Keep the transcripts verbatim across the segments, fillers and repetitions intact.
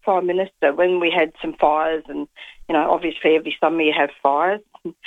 Prime Minister when we had some fires, and, you know, obviously every summer you have fires,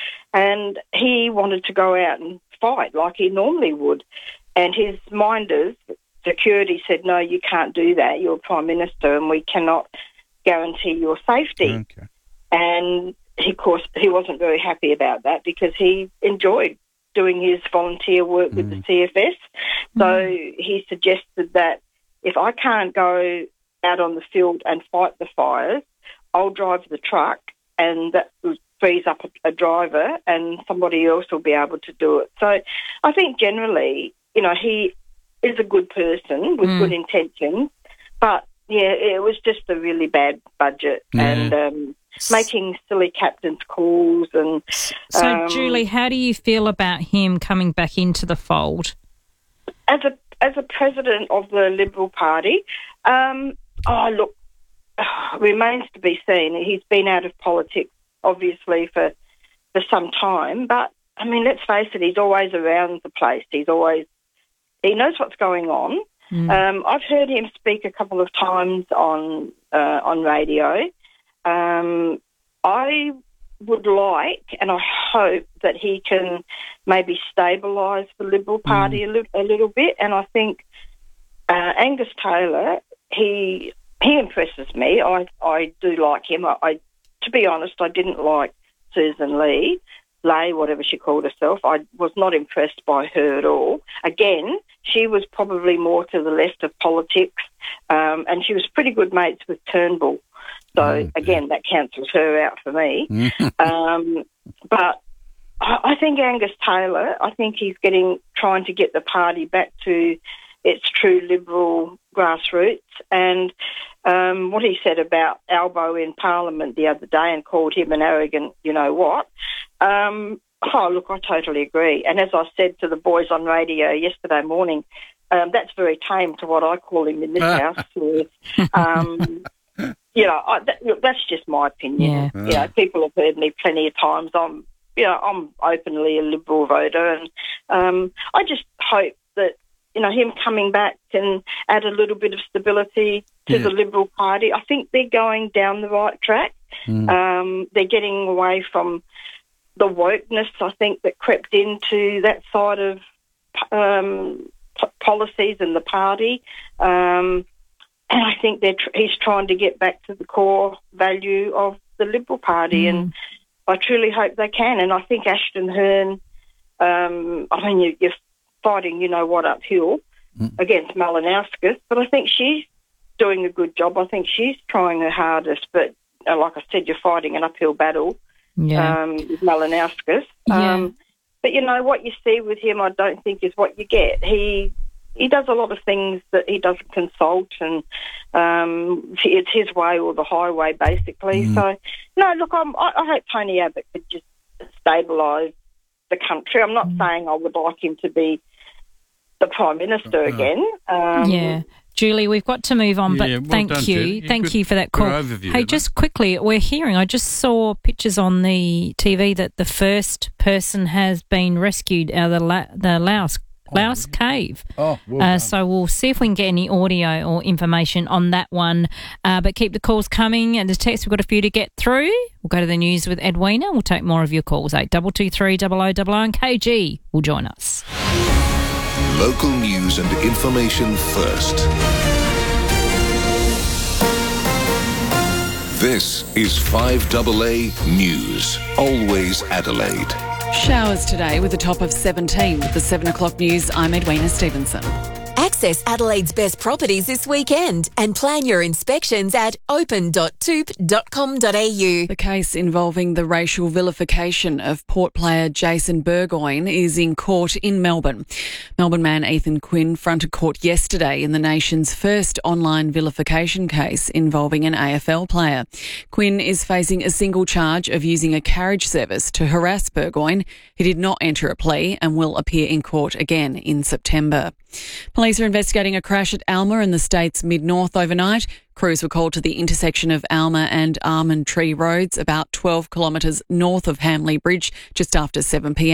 and he wanted to go out and fight like he normally would. And his minders, security, said, no, you can't do that. You're Prime Minister and we cannot guarantee your safety. Okay. And, he, of course, he wasn't very happy about that because he enjoyed doing his volunteer work with Mm. the C F S. So Mm. he suggested that if I can't go out on the field and fight the fires, I'll drive the truck, and that frees up a, a driver and somebody else will be able to do it. So I think generally, you know, he is a good person with Mm. good intentions, but, yeah, it was just a really bad budget Yeah. and um, making silly captain's calls. And So, um, Julie, how do you feel about him coming back into the fold? As a as a president of the Liberal Party, um, oh, look, remains to be seen. He's been out of politics, obviously, for, for some time. But, I mean, let's face it, he's always around the place. He's always, he knows what's going on. Mm. Um, I've heard him speak a couple of times on, uh, on radio. Um, I would like, and I hope that he can maybe stabilise the Liberal Party mm. a, li- a little bit. And I think uh, Angus Taylor, he he impresses me. I I do like him. I, I to be honest, I didn't like Susan Lee, Lay, whatever she called herself. I was not impressed by her at all. Again, she was probably more to the left of politics, um, and she was pretty good mates with Turnbull. So, Oh, again, that cancels her out for me. um, but I, I think Angus Taylor, I think he's getting trying to get the party back to its true Liberal grassroots. And um, what he said about Albo in Parliament the other day and called him an arrogant you-know-what, um, oh, look, I totally agree. And as I said to the boys on radio yesterday morning, um, that's very tame to what I call him in this house. Um You know, I, that, look, that's just my opinion. Yeah. You know, people have heard me plenty of times. I'm, you know, I'm openly a Liberal voter, and um, I just hope that, you know, him coming back can add a little bit of stability to Yeah. the Liberal Party. I think they're going down the right track. Mm. Um, they're getting away from the wokeness, I think, that crept into that side of um, p- policies in the party. Um And I think they're tr- he's trying to get back to the core value of the Liberal Party, Mm. and I truly hope they can. And I think Ashton Hearn, um, I mean, you, you're fighting, you know what, uphill Mm. against Malinowskis, but I think she's doing a good job. I think she's trying her hardest, but uh, like I said, you're fighting an uphill battle Yeah. um, with Malinowskis. Yeah. Um, but, you know, what you see with him I don't think is what you get. He... He does a lot of things that he doesn't consult, and um, it's his way or the highway, basically. Mm. So, no, look, I'm, I, I hope Tony Abbott could just stabilise the country. I'm not Mm. saying I would like him to be the Prime Minister Uh, again. Um, Yeah. Julie, we've got to move on, but Yeah, well thank done, you. Judy. Yeah, thank good- you for that good call. overview Hey, of just quickly, we're hearing, I just saw pictures on the T V that the first person has been rescued out of the, La- the Laos, Laos cave. Oh, well Uh, done. so we'll see if we can get any audio or information on that one. Uh, but keep the calls coming and the text. We've got a few to get through. We'll go to the news with Edwina. We'll take more of your calls. eight two two three, double oh double oh, and K G will join us. Local news and information first. This is five A A News. Always Adelaide. Showers today with a top of seventeen. With the seven o'clock news, I'm Edwina Stevenson. Access Adelaide's best properties this weekend and plan your inspections at open dot toop dot com dot a u. The case involving the racial vilification of Port player Jason Burgoyne is in court in Melbourne. Melbourne man Ethan Quinn fronted court yesterday in the nation's first online vilification case involving an A F L player. Quinn is facing a single charge of using a carriage service to harass Burgoyne. He did not enter a plea and will appear in court again in September. Police are investigating a crash at Alma in the state's mid-north overnight. Crews were called to the intersection of Alma and Almond Tree Roads, about twelve kilometres north of Hamley Bridge, just after seven p m.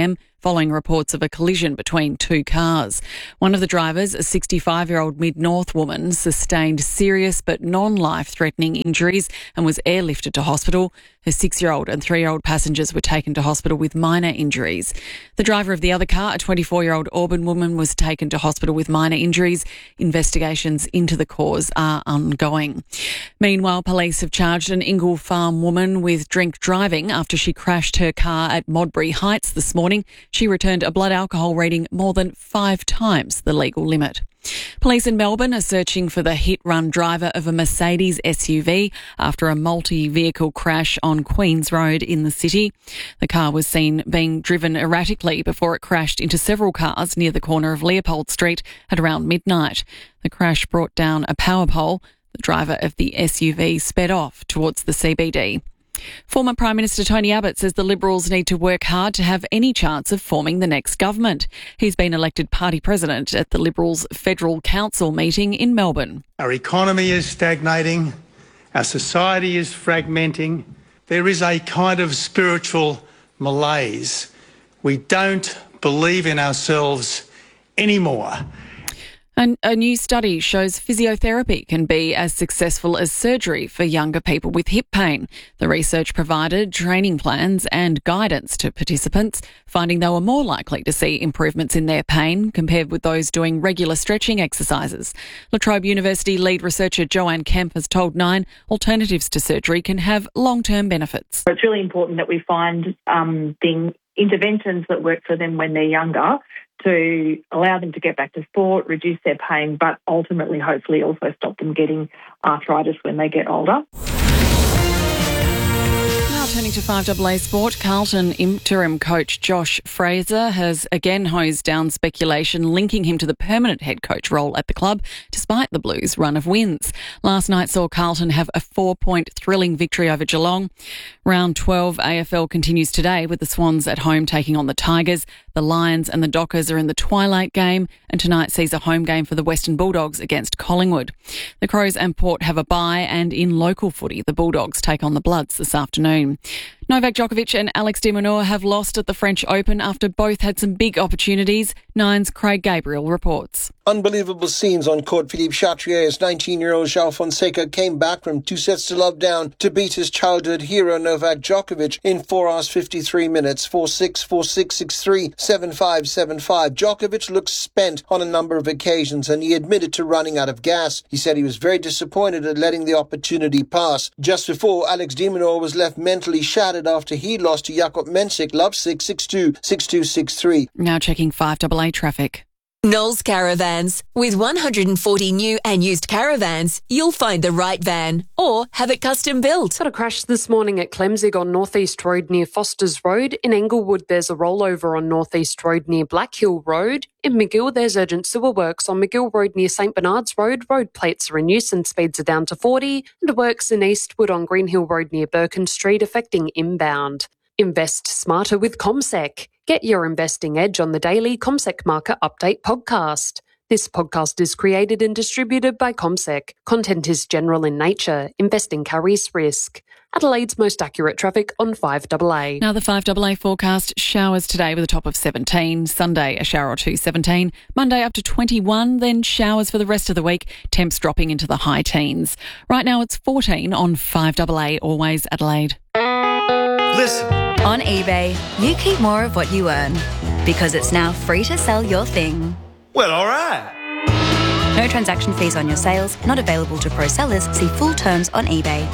following reports of a collision between two cars. One of the drivers, a sixty-five-year-old Mid-North woman, sustained serious but non-life-threatening injuries and was airlifted to hospital. Her six-year-old and three-year-old passengers were taken to hospital with minor injuries. The driver of the other car, a twenty-four-year-old Auburn woman, was taken to hospital with minor injuries. Investigations into the cause are ongoing. Meanwhile, police have charged an Ingle Farm woman with drink driving after she crashed her car at Modbury Heights this morning. She returned a blood alcohol reading more than five times the legal limit. Police in Melbourne are searching for the hit-run driver of a Mercedes S U V after a multi-vehicle crash on Queens Road in the city. The car was seen being driven erratically before it crashed into several cars near the corner of Leopold Street at around midnight. The crash brought down a power pole. The driver of the S U V sped off towards the C B D. Former Prime Minister Tony Abbott says the Liberals need to work hard to have any chance of forming the next government. He's been elected party president at the Liberals' Federal Council meeting in Melbourne. Our economy is stagnating. Our society is fragmenting. There is a kind of spiritual malaise. We don't believe in ourselves anymore. And a new study shows physiotherapy can be as successful as surgery for younger people with hip pain. The research provided training plans and guidance to participants, finding they were more likely to see improvements in their pain compared with those doing regular stretching exercises. La Trobe University lead researcher Joanne Kemp has told Nine alternatives to surgery can have long-term benefits. It's really important that we find um, things, interventions that work for them when they're younger, to allow them to get back to sport, reduce their pain, but ultimately, hopefully, also stop them getting arthritis when they get older. Now turning to five A A Sport, Carlton interim coach Josh Fraser has again hosed down speculation linking him to the permanent head coach role at the club, despite the Blues' run of wins. Last night saw Carlton have a four-point thrilling victory over Geelong. Round twelve A F L continues today with the Swans at home taking on the Tigers. The Lions and the Dockers are in the twilight game, and tonight sees a home game for the Western Bulldogs against Collingwood. The Crows and Port have a bye, and in local footy, the Bulldogs take on the Bloods this afternoon. Novak Djokovic and Alex de Minaur have lost at the French Open after both had some big opportunities. Nine's Craig Gabriel reports. Unbelievable scenes on court. Philippe Chatrier's nineteen-year-old João Fonseca came back from two sets to love down to beat his childhood hero Novak Djokovic in four hours fifty-three minutes, four six, four six, six three, seven five, seven five. Djokovic looked spent on a number of occasions and he admitted to running out of gas. He said he was very disappointed at letting the opportunity pass. Just before, Alex de Minaur was left mentally shattered after he lost to Jakub Mensik, love six, six two, six two, six three. Now checking five A A traffic. Knowles Caravans. With one hundred forty new and used caravans, you'll find the right van or have it custom built. Got a crash this morning at Clemzig on North East Road near Foster's Road. In Englewood, there's a rollover on North East Road near Black Hill Road. In McGill, there's urgent sewer works on McGill Road near St Bernard's Road. Road plates are in use and speeds are down to forty. And works in Eastwood on Green Hill Road near Birkin Street affecting inbound. Invest smarter with CommSec. Get your investing edge on the daily CommSec Market Update podcast. This podcast is created and distributed by CommSec. Content is general in nature. Investing carries risk. Adelaide's most accurate traffic on five A A. Now the five A A forecast, showers today with a top of seventeen. Sunday, a shower or two, seventeen. Monday up to twenty-one, then showers for the rest of the week. Temps dropping into the high teens. Right now it's fourteen on five A A, always Adelaide. Listen. On eBay, you keep more of what you earn because it's now free to sell your thing. Well, all right. No transaction fees on your sales, not available to pro sellers. See full terms on eBay.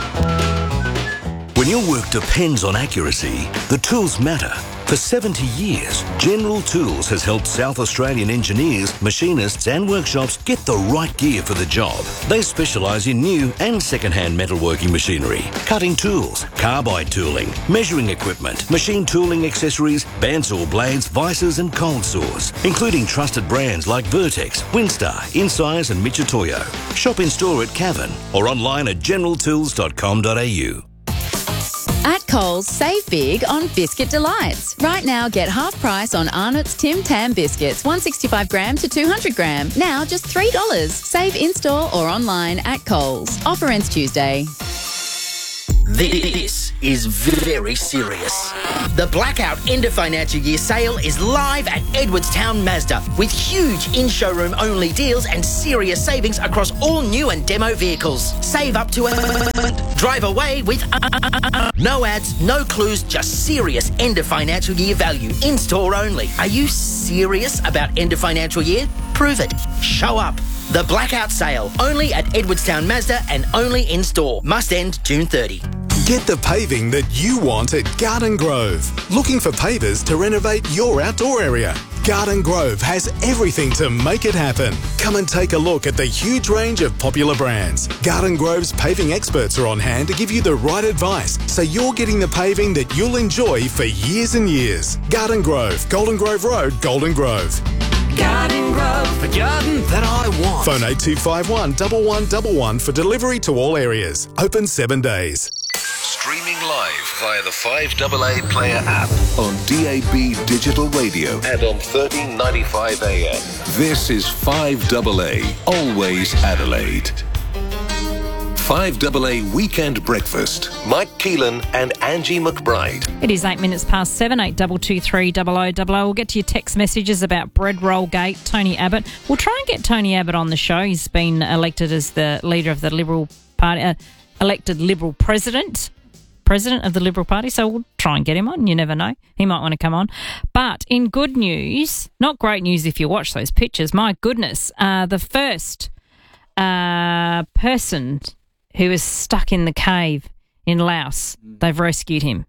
When your work depends on accuracy, the tools matter. For seventy years, General Tools has helped South Australian engineers, machinists and workshops get the right gear for the job. They specialise in new and second-hand metalworking machinery, cutting tools, carbide tooling, measuring equipment, machine tooling accessories, bandsaw blades, vices and cold saws, including trusted brands like Vertex, Winstar, Insize and Michitoyo. Shop in-store at Cavan or online at general tools dot com dot a u. At Coles, save big on Biscuit Delights. Right now, get half price on Arnott's Tim Tam biscuits, one sixty-five gram to two hundred gram. Now just three dollars. Save in-store or online at Coles. Offer ends Tuesday. This is very serious. The Blackout End of Financial Year sale is live at Edwardstown Mazda with huge in-showroom only deals and serious savings across all new and demo vehicles. Save up to a... Drive away with... No ads, no clues, just serious end of financial year value. In-store only. Are you serious about end of financial year? Prove it. Show up. The Blackout Sale, only at Edwardstown Mazda and only in-store. Must end June thirtieth. Get the paving that you want at Garden Grove. Looking for pavers to renovate your outdoor area? Garden Grove has everything to make it happen. Come and take a look at the huge range of popular brands. Garden Grove's paving experts are on hand to give you the right advice, so you're getting the paving that you'll enjoy for years and years. Garden Grove, Golden Grove Road, Golden Grove. Garden Grove, the garden that I want. Phone eight two five one, one one one one for delivery to all areas. Open seven days. Streaming live via the five A A Player app on D A B Digital Radio and on thirteen ninety-five A M. This is five A A, always Adelaide. five A A Weekend Breakfast. Mike Keelan and Angie McBride. It is eight minutes past seven, eight two two three double oh double oh. We'll get to your text messages about bread roll gate, Tony Abbott. We'll try and get Tony Abbott on the show. He's been elected as the leader of the Liberal Party, uh, elected Liberal president. President of the Liberal Party, so we'll try and get him on. You never know. He might want to come on. But in good news, not great news if you watch those pictures, my goodness, uh, the first uh, person who was stuck in the cave in Laos, they've rescued him.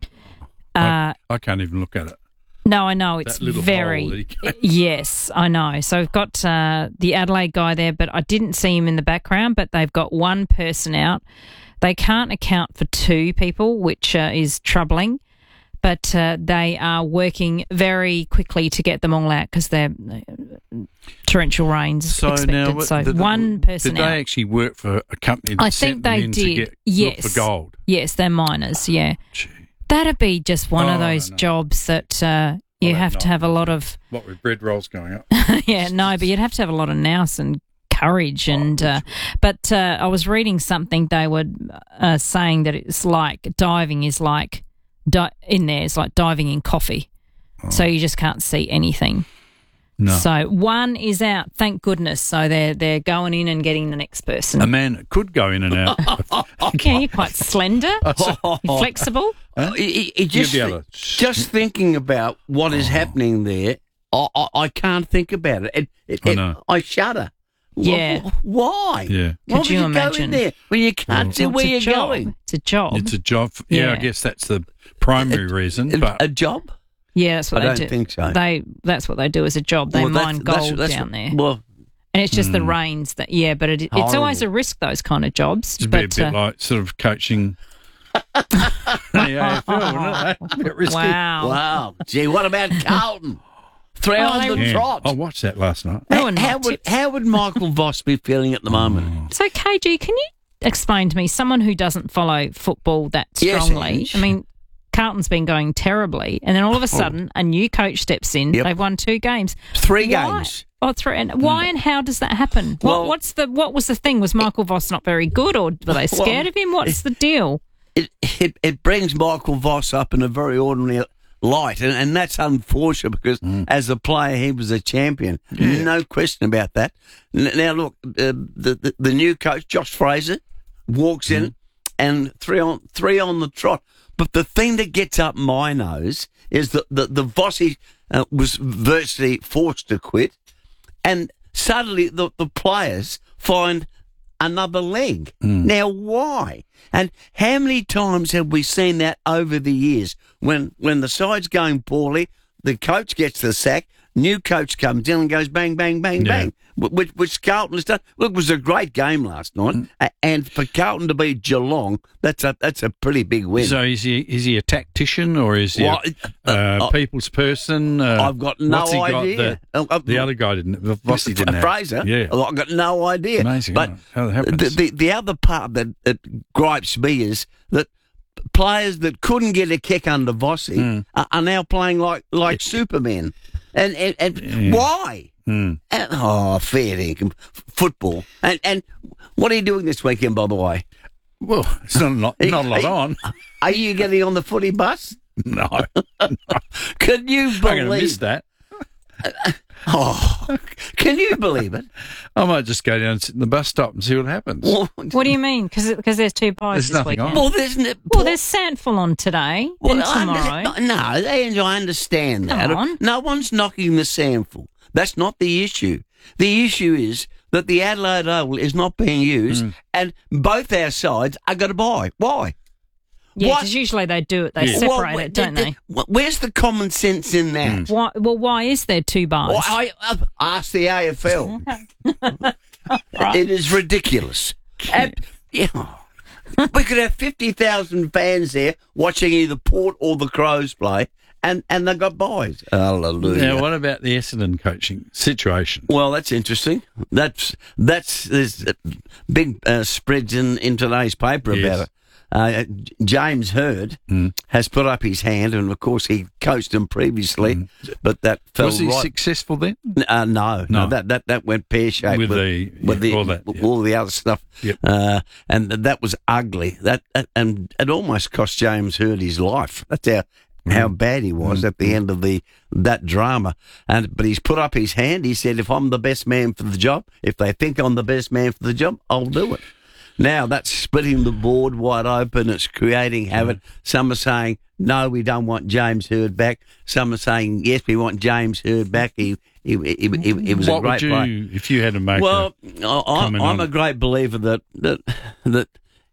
Uh, I, I can't even look at it. No, I know. It's That little very... hole that he came- Yes, I know. So we've got uh, the Adelaide guy there, but I didn't see him in the background, but they've got one person out. They can't account for two people, which uh, is troubling, but uh, they are working very quickly to get them all out because they're uh, torrential rains So expected. now, what- so did the- one person Did out. they actually work for a company that I sent think them they in did. to get, yes. look for gold? Yes, they're miners, yeah. That'd be just one Oh, of I those know. jobs that uh, you have to have a lot of... What with bread rolls going up? yeah, no, but you'd have to have a lot of nous and courage. And uh, But uh, I was reading something, they were uh, saying that it's like diving is like, di- in there, it's like diving in coffee. Oh. So you just can't see anything. No. So one is out, thank goodness. So they're they're going in and getting the next person. A man that could go in and out. Yeah, you're quite slender, you're flexible. Huh? It, it just, You'll be able to- just thinking about what is happening there, I, I, I can't think about it. It, it, I it- know. I shudder. Wh- Yeah. wh- Why? Yeah. Why Could would you you imagine? go in there when you can't Well, see It's where a you're job. going? It's a job. It's a job. Yeah, Yeah. I guess that's the primary reason. A, But a job? Yeah, that's what I they don't do. think so. They that's what they do as a job. They Well, that's- mine that's- gold that's down what- there, Well, and it's just the Mm. rains that. Yeah, but it, it's Horrible. always a risk. Those kind of jobs. it'd be a but bit uh, like sort of coaching the A F L, wouldn't it? A bit risky. wow, wow. Gee, what about Carlton? Three Oh, on they- the Yeah. trot. I watched that last night. They How- were not how, would, tips. how would Michael Voss be feeling at the moment? So K G, can you explain to me, someone who doesn't follow football that Yes, strongly? Ange. I mean, Carlton's been going terribly, and then all of a sudden, a new coach steps in. Yep. They've won two games, Three Why? games. Oh, three. And why and how does that happen? Well- what, what's the what was the thing? Was Michael Voss not very good, or were they scared Well, of him? What's the deal? It, it it brings Michael Voss up in a very ordinary light, and, and that's unfortunate because as a player he was a champion, no question about that. N- Now look, uh, the, the the new coach Josh Fraser walks in and three on three on the trot. But the thing that gets up my nose is that the the Vossi uh, was virtually forced to quit, and suddenly the the players find another leg. Now, why? And how many times have we seen that over the years? When when the side's going poorly, the coach gets the sack, new coach comes in and goes bang, bang, bang, Yeah. bang, wh- which, which Carlton has done. Look, it was a great game last night, a- and for Carlton to beat Geelong, that's a that's a pretty big win. So is he is he a tactician or is he Well, a uh, uh, people's person? Uh, I've got no what's he got idea. that Uh, uh, the other guy didn't. Vossi didn't have. Fraser, Yeah. I've got no idea. Amazing, But isn't it? How that happens. the, the the other part that, that gripes me is that players that couldn't get a kick under Vossi Mm. are, are now playing like like Supermen, and and, and Yeah. why? Mm. And, oh, fair dinkum. Football. And and what are you doing this weekend, by the way? Well, it's not not, not a lot Are- on. Are you getting on the footy bus? No. Can you I'm going to miss believe? that. Oh, can you believe it? I might just go down and sit in the bus stop and see what happens. What do you mean? Because there's two pies There's this nothing weekend. on. Well, there's n- Well, there's Sandful on today Well, and I tomorrow. under- no, they, I understand Come that. on. No one's knocking the sample. That's not the issue. The issue is that the Adelaide Oval is not being used, Mm. and both our sides are going to buy. Why? Yeah, What- because usually they do it. They Yeah. separate Well, it, don't the- they? the- Where's the common sense in that? Mm. Why, well, why is there two bars? Well, I, I asked the A F L. It is ridiculous. Ab- yeah. We could have fifty thousand fans there watching either Port or the Crows play, and, and they got buys. Hallelujah. Now, what about the Essendon coaching situation? Well, that's interesting. That's that's there's uh, big uh, spreads in, in today's paper Yes. about it. Uh, J- James Hird Mm. has put up his hand, and of course he coached him previously, Mm. but that fell Was he right. successful then? Uh, no, no, No. that, that that went pear shaped With with, the- with yeah, the all that, yeah. all the other stuff, Yep. uh, and that was ugly. That, that and it almost cost James Hird his life. That's how how bad he was Mm. at the end of the that drama. And but he's put up his hand. He said, "If I'm the best man for the job, if they think I'm the best man for the job, I'll do it." Now that's splitting the board wide open. It's creating havoc. Some are saying, no, we don't want James Hird back. Some are saying, yes, we want James Hird back. He he, he, he, he was what a great would you, player. if you had to make Well, a I, comment I'm on a it? great believer that that that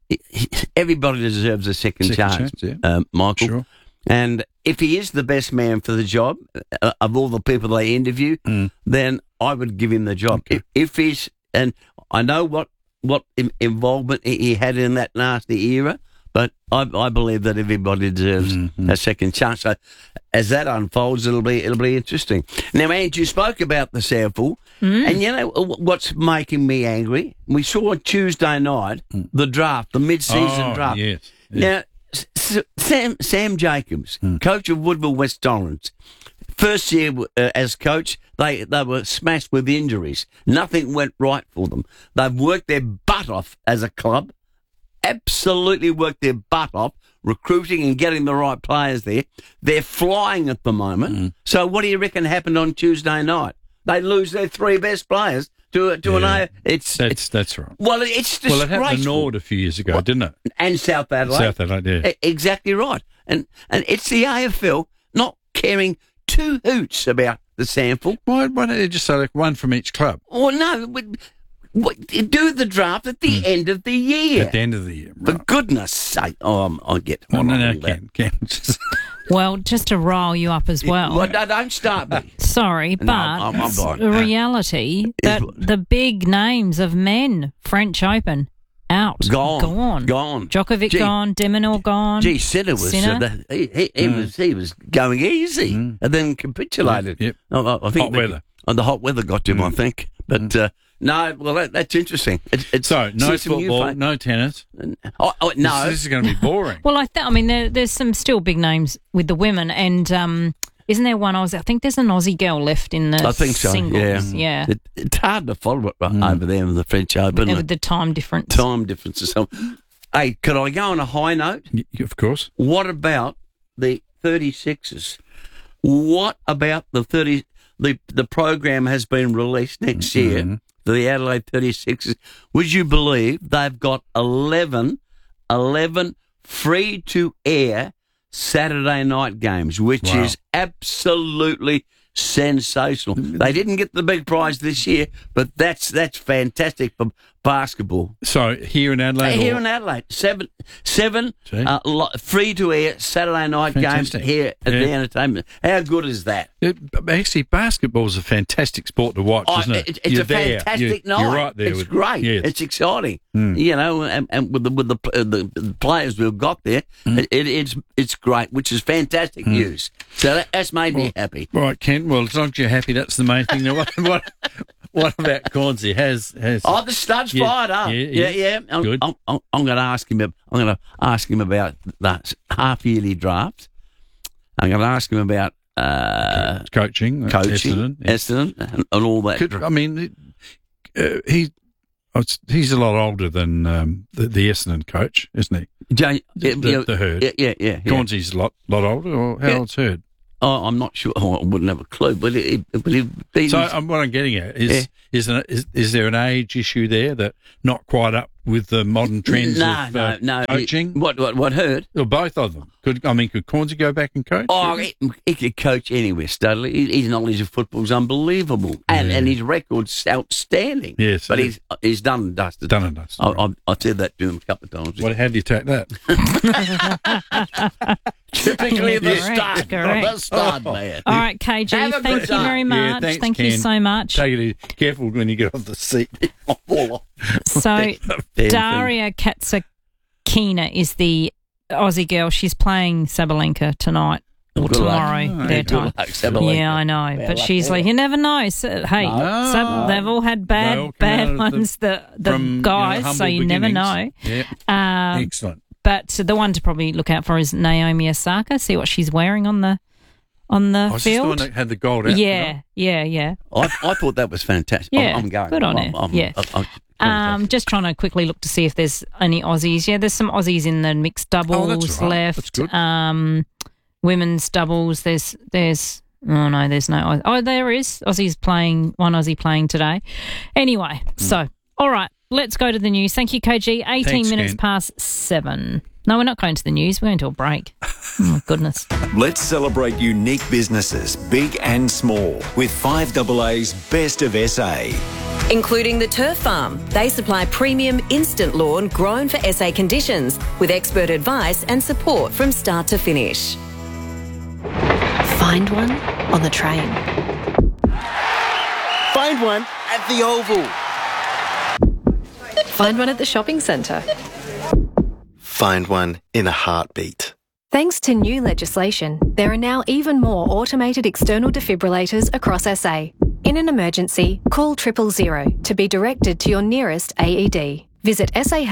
everybody deserves a second, Second chance, chance, yeah. um, Michael. Sure. And if he is the best man for the job uh, of all the people they interview, Mm. then I would give him the job. If, if he's and I know what what in, involvement he, he had in that nasty era, but I, I believe that everybody deserves Mm-hmm. a second chance. So as that unfolds, it'll be it'll be interesting. Now, Andrew spoke about the sample, and you know what's making me angry? We saw on Tuesday night the draft, the mid-season Oh, draft. yes, yes. Now, S- S- Sam Sam Jacobs, coach of Woodville West Torrens, first year uh, as coach, they they were smashed with injuries. Nothing went right for them. They've worked their butt off as a club, absolutely worked their butt off, recruiting and getting the right players there. They're flying at the moment. So what do you reckon happened on Tuesday night? They lose their three best players to to an Yeah. A. It's That's it's that's right. well, it's Well, it happened to disgraceful. Nord a few years ago, didn't it? And South Adelaide. South Adelaide, yeah. E- Exactly right. And and it's the A F L not caring two hoots about the sample. Why, why don't they just select one from each club Well, no, but, what, do the draft at the end of the year. at the end of the year? For goodness sake. Oh, I'm, I get Well, no, no, wrong with that. Ken, Ken, just- Well, just to rile you up as well. Well, no, don't start me. Sorry, but I'm- I'm fine. the reality that the big names of men, French Open, out. Gone. Gone. Gone. Djokovic Gee. gone. Deminor gone. Gee, Sinner was Sinner. Uh, the, he, he, he was he was going easy and then capitulated. Yep. I, I- I think Hot the, weather. Oh, the hot weather got to him, I think. But uh, no, well, that, that's interesting. It, it's so, no see some new football, fa- no tennis. Oh, oh, no, This, this is going to be boring. Well, I, th- I mean, there, there's some still big names with the women, and um, isn't there one Aussie? I think there's an Aussie girl left in the I think so. singles. Yeah, yeah. It, it's hard to follow it right over there in the French Open. With the time difference. Time differences. So, hey, could I go on a high note? Y- Of course. What about the thirty-sixers? What about the thirty? The the program has been released next year. Mm-hmm. The Adelaide thirty-sixers. Would you believe they've got eleven, eleven free to air Saturday night games, which Wow. is absolutely sensational. They didn't get the big prize this year, but that's that's fantastic for basketball. So, here in Adelaide? Here or- in Adelaide, seven, seven See? uh, lo- free to air Saturday night Fantastic. games here at Yeah. the entertainment. How good is that? It, actually, basketball's a fantastic sport to watch, Oh, isn't it? it- it's You're a there. fantastic You're, night. You're right there. It's with, great. Yeah, It's exciting. Mm. You know, and, and with the with the, uh, the the players we've got there, Mm. it, it, it's it's great, which is fantastic news. So that, that's made me happy. Right, Ken. Well, as long as you're happy, that's the main thing. Now, what, what, what about Cornsey? Has has Oh, the stud's Yeah, fired up. yeah, Yeah, yeah. yeah. I'm, Good. I'm, I'm, I'm going to ask him. ab- I'm going to ask him about that half yearly draft. I'm going to ask him about uh, coaching, uh, coaching, Essendon, yeah. Essendon, and, and all that. Could, I mean, uh, he. it's, he's a lot older than um, the, the Essendon coach, isn't he? Jay, the, yeah, the, yeah, the Herd. Yeah, yeah, yeah. Cornsy's a lot, lot older, or how Yeah. old's Herd? Oh, I'm not sure. Oh, I wouldn't have a clue, but it, it, but it, it So um, what I'm getting at is, Yeah. is, an, is is there an age issue there that not quite up with the modern trends no, of uh, no, no. coaching? What, what, what Herd? Or both of them? Could I mean, could Cornsey go back and coach? Oh, he, he could coach anywhere, Studley. His, his knowledge of football is unbelievable, and Yeah. and his record's outstanding. Yes, but it he's he's done and dusted. Done and dusted. I, I, I said that to him a couple of times. What, how do you take that? Typically the Correct, start, not correct. the start, man. All right, K G, Have a thank good you day. very much. Yeah, thanks, thank you Ken. so much. Take it easy. Careful when you get off the seat. So, Daria Katsakina is the Aussie girl. She's playing Sabalenka tonight or Good luck. tomorrow, Oh, their good time. luck, Sabalenka. Yeah, I know. Bad but luck she's there. like, you never know. So, hey, No. Sab- they've all had bad They all come bad out of the- ones, the, the from, you know, guys, so humble you never know. beginnings. Yeah. Um, Excellent. But the one to probably look out for is Naomi Osaka. See what she's wearing on the on the I was just the one field. that had the gold out. Yeah, yeah, yeah. I, I thought that was fantastic. Yeah, I'm, I'm going. good on I'm, her. I'm, Yeah. I'm, I'm, Um, just trying to quickly look to see if there's any Aussies. Yeah, there's some Aussies in the mixed doubles Oh, that's right. left. That's good. Um, women's doubles. There's there's oh no, there's no. Auss- Oh, there is Aussies playing. One Aussie playing today. Anyway, Hmm. so all right, let's go to the news. Thank you, K G. Eighteen Thanks, minutes Ken. past seven. No, we're not going to the news. We're going to a break. Oh my goodness. Let's celebrate unique businesses, big and small, with five A A's Best of S A. Including the Turf Farm. They supply premium instant lawn grown for S A conditions with expert advice and support from start to finish. Find one on the train. Find one at the Oval. Find one at the shopping centre. Find one in a heartbeat. Thanks to new legislation, there are now even more automated external defibrillators across S A. In an emergency, call triple zero to be directed to your nearest A E D. Visit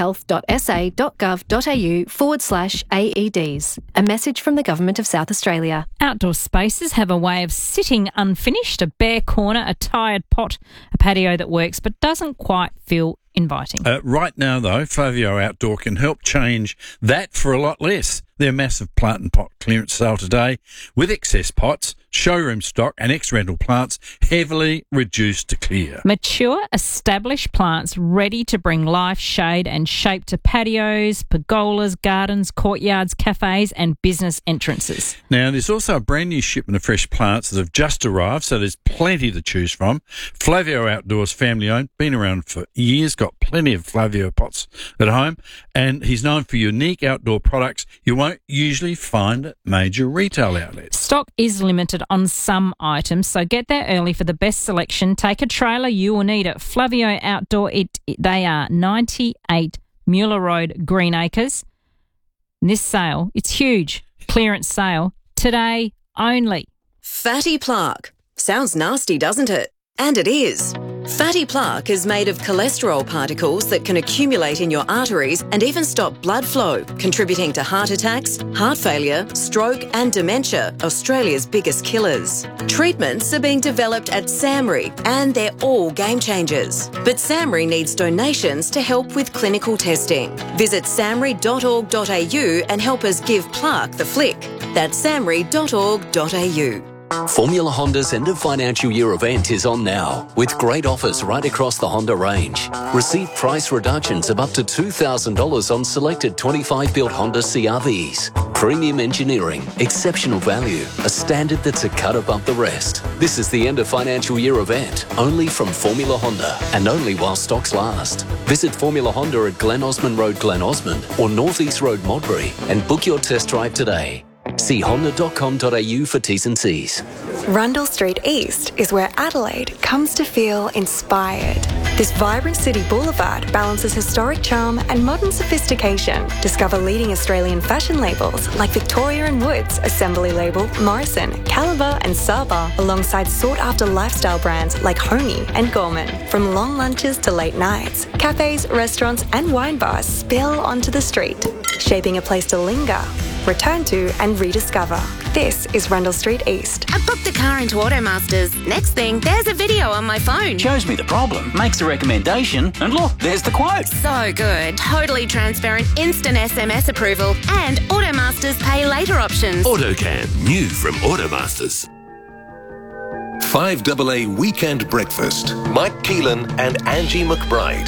sahealth.sa.gov.au forward slash AEDs. A message from the Government of South Australia. Outdoor spaces have a way of sitting unfinished, a bare corner, a tired pot, a patio that works but doesn't quite feel inviting. Uh, right now, though, Flavio Outdoor can help change that for a lot less. Their massive plant and pot clearance sale today with excess pots, showroom stock and ex-rental plants heavily reduced to clear. Mature, established plants ready to bring life, shade and shape to patios, pergolas, gardens, courtyards, cafes and business entrances. Now, there's also a brand new shipment of fresh plants that have just arrived, so there's plenty to choose from. Flavio Outdoors, family owned, been around for years, got plenty of Flavio pots at home, and he's known for unique outdoor products you won't usually find at major retail outlets. Stock is limited on some items, so get there early for the best selection. Take a trailer, you will need it. Flavio Outdoor, it, it they are ninety-eight Mueller Road, Greenacres. And this sale, it's huge. Clearance sale today only. Fatty plaque. Sounds nasty, doesn't it? And it is. Fatty plaque is made of cholesterol particles that can accumulate in your arteries and even stop blood flow, contributing to heart attacks, heart failure, stroke and dementia, Australia's biggest killers. Treatments are being developed at SAMRI and they're all game changers. But SAMRI needs donations to help with clinical testing. Visit samri dot org dot a u and help us give plaque the flick. That's samri dot org dot a u. Formula Honda's end of financial year event is on now, with great offers right across the Honda range. Receive price reductions of up to two thousand dollars on selected twenty-five built Honda C R Vs. Premium engineering, exceptional value, a standard that's a cut above the rest. This is the end of financial year event, only from Formula Honda, and only while stocks last. Visit Formula Honda at Glen Osmond Road, Glen Osmond, or North East Road, Modbury, and book your test drive today. See honda dot com dot a u for T's and C's. Rundle Street East is where Adelaide comes to feel inspired. This vibrant city boulevard balances historic charm and modern sophistication. Discover leading Australian fashion labels like Victoria and Woods, Assembly Label, Morrison, Caliber and Saba, alongside sought-after lifestyle brands like Homey and Gorman. From long lunches to late nights, cafes, restaurants and wine bars spill onto the street, shaping a place to linger, return to and rediscover. This is Rundle Street East. I booked the car into Automasters. Next thing, there's a video on my phone. Shows me the problem, makes a recommendation, and look, there's the quote. So good. Totally transparent, instant S M S approval and Automasters pay later options. AutoCam, new from Automasters. five A A Weekend Breakfast. Mike Keelan and Angie McBride.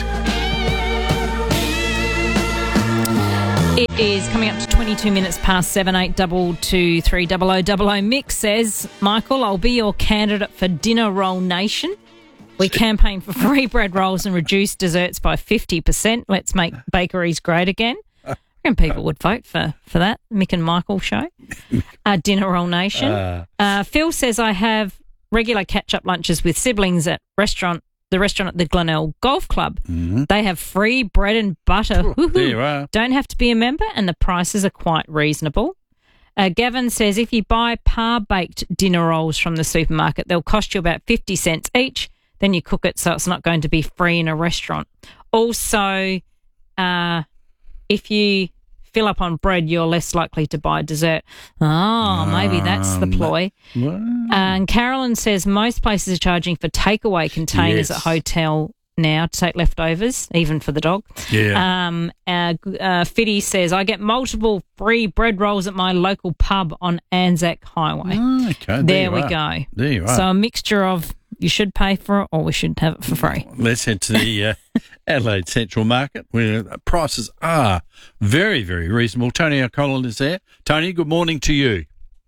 It is coming up to twenty-two minutes past seven, eight double two three double o double o. Mick says, Michael, I'll be your candidate for Dinner Roll Nation. We campaign for free bread rolls and reduced desserts by fifty percent. Let's make bakeries great again. I reckon people would vote for, for that. Mick and Michael show. Uh, Dinner Roll Nation. Uh, uh, Phil says, I have regular catch-up lunches with siblings at restaurant the restaurant at the Glenelg Golf Club. Mm-hmm. They have free bread and butter. Oh, there you are. Don't have to be a member, and the prices are quite reasonable. Uh, Gavin says if you buy par-baked dinner rolls from the supermarket, they'll cost you about fifty cents each. Then you cook it so it's not going to be free in a restaurant. Also, uh, if you fill up on bread, you're less likely to buy dessert. Oh, maybe that's the ploy. Um, and Carolyn says most places are charging for takeaway containers Yes. at hotel now to take leftovers, even for the dog. Yeah. Um, uh, uh, Fiddy says, I get multiple free bread rolls at my local pub on Anzac Highway. Oh, okay. There, There you we are. go. There you are. So a mixture of you should pay for it or we should have it for free. Let's head to the uh, Adelaide Central Market where prices are very, very reasonable. Tony O'Connell is there. Tony, good morning to you.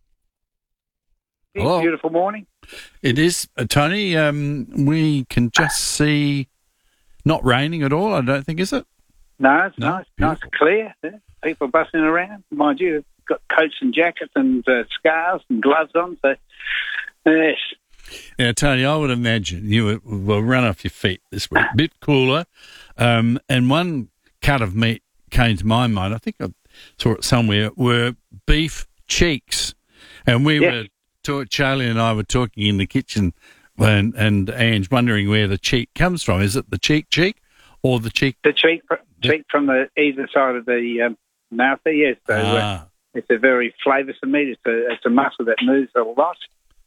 Hello. Beautiful morning. It is, uh, Tony. Um, we can just see not raining at all, I don't think, is it? No, it's No, nice, nice and clear. Yeah. People buzzing around. Mind you, got coats and jackets and uh, scarves and gloves on. So, yes. Now, Tony, I would imagine you were, will run off your feet this week. A bit cooler. Um, and one cut of meat came to my mind, I think I saw it somewhere, were beef cheeks. And we Yes. were, talk, Charlie and I were talking in the kitchen and, and Ange wondering where the cheek comes from. Is it the cheek cheek or the cheek? The cheek, cheek from the either side of the um, mouth there, yes. So uh, Ah. it's a very flavoursome meat. It's a, it's a muscle that moves a lot.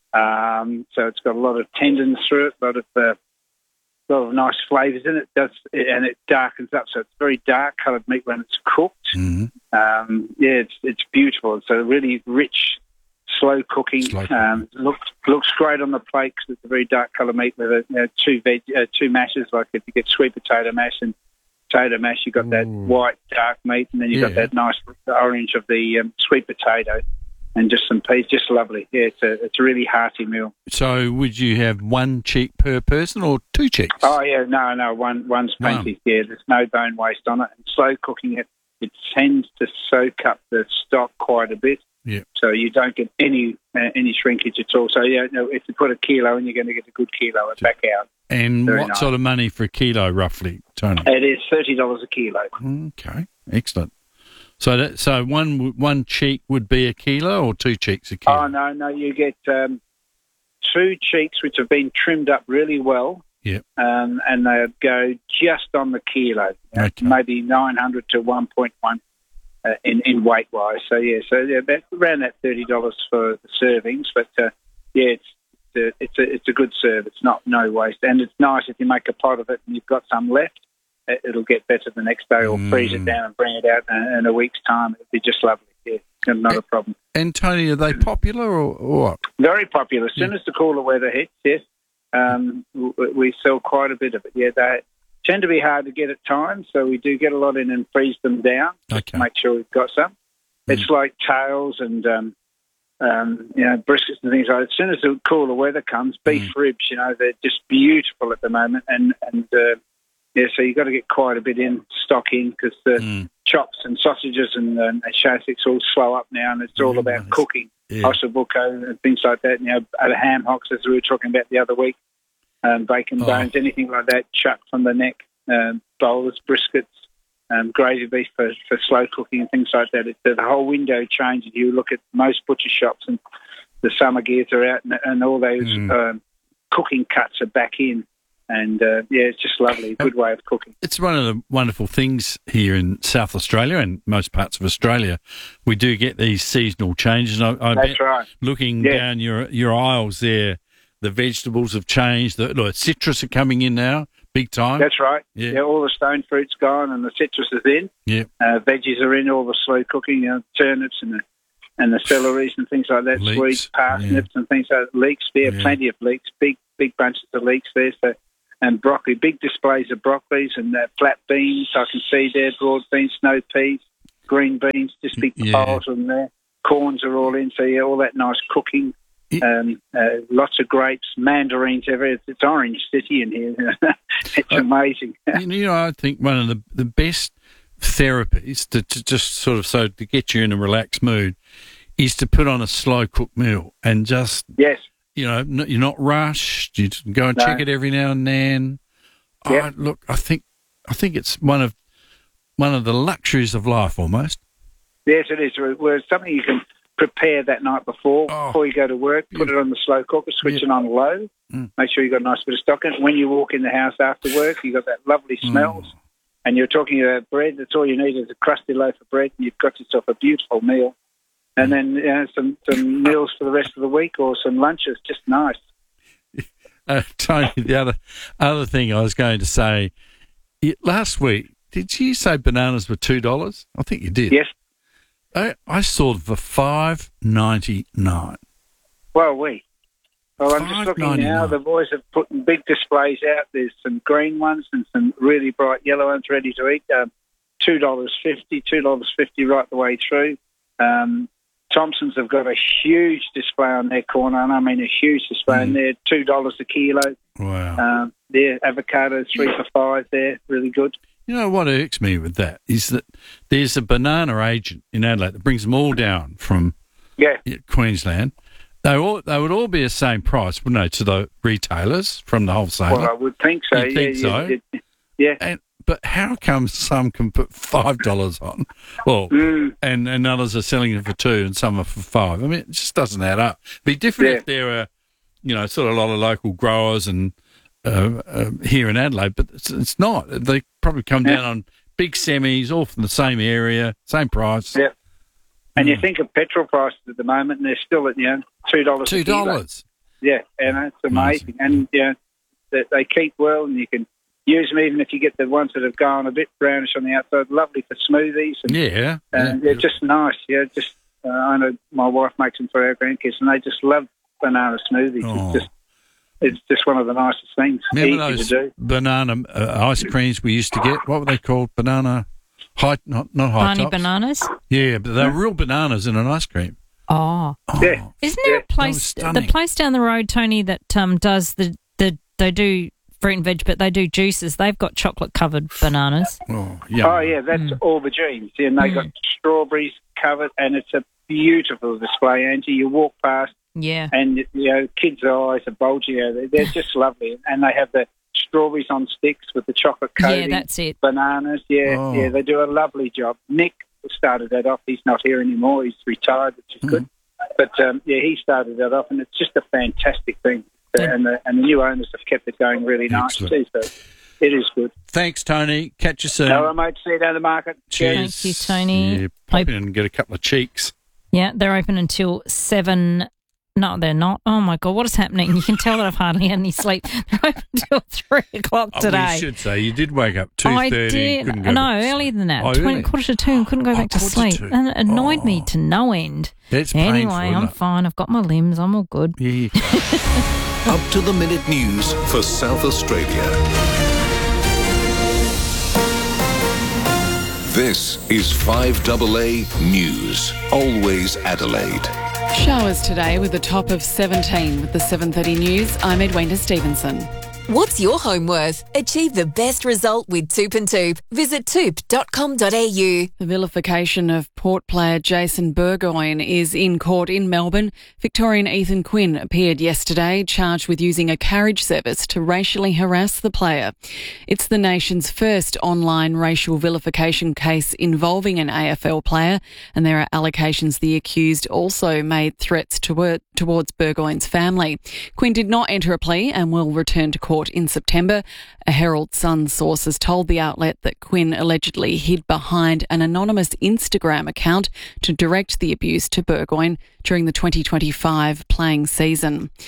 Um, so it's got a lot of tendons through it, a lot of, uh, lot of nice flavours in it. Does and it darkens up, so it's very dark coloured meat when it's cooked. Mm-hmm. Um, yeah, it's it's beautiful. It's a really rich, slow cooking. Slow Um, looks looks great on the plate 'cause it's a very dark colour meat with a, you know, two veg, uh, two mashes. Like if you get sweet potato mash and potato mash, you got that white dark meat, and then you got Yeah. that nice orange of the um, sweet potato. And just some peas, just lovely. Yeah, it's a it's a really hearty meal. So would you have one cheek per person or two cheeks? Oh yeah, no, no, one one's plenty. Yeah, there's no bone waste on it. And slow cooking it, it tends to soak up the stock quite a bit, Yeah. so you don't get any uh, any shrinkage at all. So yeah, no, if you put a kilo in, you're going to get a good kilo and back out. And Very what nice. sort of money for a kilo, roughly, Tony? It is thirty dollars a kilo. Okay, excellent. So that so one one cheek would be a kilo or two cheeks a kilo? Oh no, no, you get um, two cheeks which have been trimmed up really well. Yep. Um, and they go just on the kilo, you know, Okay. maybe nine hundred to one point one uh, in, in weight-wise. So, yeah, so yeah, about, around that thirty dollars for the servings. But, uh, yeah, it's uh, it's a, it's a good serve. It's not no waste. And it's nice if you make a pot of it and you've got some left, it- it'll get better the next day, or freeze it down and bring it out in, in a week's time. It'll be just lovely. Yeah, not a problem. And Tony, are they popular or, or what? Very popular. As soon as the cooler weather hits, yes, um, w- we sell quite a bit of it. Yeah, they tend to be hard to get at times, so we do get a lot in and freeze them down just to make sure we've got some. It's like tails and um, um, you know, briskets and things like that. As soon as the cooler weather comes, beef ribs, you know, they're just beautiful at the moment, and and uh, yeah, so you've got to get quite a bit in stock in because the chops and sausages and, um, and shashliks all slow up now, and it's all about cooking. Yeah. Ossobuco and things like that. You know, uh, ham hocks, as we were talking about the other week, um, bacon Oh. bones, anything like that, chucked from the neck, um, bowlers, briskets, um, gravy beef for, for slow cooking and things like that. It, the whole window changes. You look at most butcher shops and the summer gears are out, and, and all those um, cooking cuts are back in. And, uh, yeah, it's just lovely. Good way of cooking. It's one of the wonderful things here in South Australia and most parts of Australia. We do get these seasonal changes. And I, I That's bet right. Looking Yeah. down your your aisles there, the vegetables have changed. The, the citrus are coming in now. big time. That's right. Yeah. yeah, all the stone fruit's gone and the citrus is in. Yeah. Uh, veggies are in, all the slow cooking, you know, turnips and the and the celeries and things like that, Leeks, sweets, parsnips and things like that. Leeks, yeah, Yeah. plenty of leeks, big big bunches of leeks there. So, and broccoli, big displays of broccolis and uh, flat beans. I can see there, broad beans, snow peas, green beans, just big Yeah. piles of them there. Corns are all in, so yeah, all that nice cooking. Um, uh, lots of grapes, mandarins everywhere. It's, it's Orange City in here. It's amazing. You know, I think one of the, the best therapies to, to just sort of so to get you in a relaxed mood is to put on a slow cooked meal and just yes, you know, n- you're not rushed. You just go and No. check it every now and then. Yep. I, look, I think I think it's one of one of the luxuries of life almost. Yes, it is. Well, it's something you can prepare that night before, Oh. before you go to work. Put it on the slow cooker, switch it on low. Mm. Make sure you've got a nice bit of stock in it. When you walk in the house after work, you've got that lovely smells. Mm. And you're talking about bread. That's all you need is a crusty loaf of bread, and you've got yourself a beautiful meal. And then you know, some, some meals for the rest of the week or some lunches. Just nice. Uh, Tony, the other other thing I was going to say, y- last week, did you say bananas were two dollars? I think you did. Yes. I, I saw them for five ninety nine. Well, we. Well, I'm just looking now. five ninety-nine. The boys have put big displays out. There's some green ones and some really bright yellow ones ready to eat. Um, two dollars fifty, two dollars fifty right the way through. Um, Thompson's have got a huge display on their corner, and I mean a huge display Mm. in there. Two dollars a kilo. Wow. Um, their avocado three for five. There, really good. You know what irks me with that is that there's a banana agent in Adelaide that brings them all down from Yeah. Queensland. They all they would all be the same price, wouldn't they, to the retailers from the wholesaler? Well, I would think so. You'd think yeah, so. Yeah. yeah. yeah. And, but how come some can put five dollars on, well, Mm. and, and others are selling it for two and some are for five? I mean, it just doesn't add up. It'd be different Yeah. if there were, you know, sort of a lot of local growers and uh, uh, here in Adelaide, but it's, it's not. They probably come Yeah. down on big semis, all from the same area, same price. Yeah. And you think of petrol prices at the moment, and they're still at you know two dollars. Two dollars. Yeah, and it's amazing. And you know, they, they keep well, and you can use them even if you get the ones that have gone a bit brownish on the outside. Lovely for smoothies. And, Yeah. and they're just nice. Yeah, just uh, I know my wife makes them for our grandkids, and they just love banana smoothies. Oh. It's just it's just one of the nicest things. Remember Easy those to do. banana uh, ice creams we used to get? What were they called? Banana high, not not high Tiny tops. bananas. Yeah, but they're real bananas in an ice cream. Oh. Yeah. Isn't there a place, the stunning. place down the road, Tony, that um, does the, the, they do fruit and veg, but they do juices. They've got chocolate covered bananas. Oh, Oh yeah, that's aubergines. Yeah, and they got strawberries covered, and it's a beautiful display. Angie, you walk past, Yeah. and you know, kids' eyes are bulging. You know, they're, they're just lovely, and they have the strawberries on sticks with the chocolate coating. Yeah, that's it. Bananas. Yeah, Oh. yeah, they do a lovely job. Nick started that off. He's not here anymore. He's retired, which is good. But um, yeah, he started that off, and it's just a fantastic thing. And the and the new owners have kept it going really nice too. So it is good. Thanks, Tony. Catch you soon. All right, mate. See you down the market. Cheers. Thank you, Tony. Yeah, pop in and get a couple of cheeks. Yeah, they're open until seven. No, they're not. Oh my God, what is happening? You can tell that I've hardly had any sleep. They're open until three o'clock Oh, today. we should say you did wake up two I thirty. did. Couldn't go No, back to earlier sleep. than that. Oh, twenty, really? quarter to two, and couldn't go back to quarter to sleep. two. And it annoyed me to no end. It's anyway, painful, isn't I'm it? fine. I've got my limbs. I'm all good. Yeah, you Up to the minute news for South Australia. This is five A A News. Always Adelaide. Showers today with a top of seventeen with the seven thirty news. I'm Edwina Stevenson. What's your home worth? Achieve the best result with Toop and Toop. Visit toop dot com dot a u. The vilification of Port player Jason Burgoyne is in court in Melbourne. Victorian Ethan Quinn appeared yesterday, charged with using a carriage service to racially harass the player. It's the nation's first online racial vilification case involving an A F L player, and there are allegations the accused also made threats toward, towards Burgoyne's family. Quinn did not enter a plea and will return to court in September. A Herald Sun source has told the outlet that Quinn allegedly hid behind an anonymous Instagram account to direct the abuse to Burgoyne during the twenty twenty-five playing season.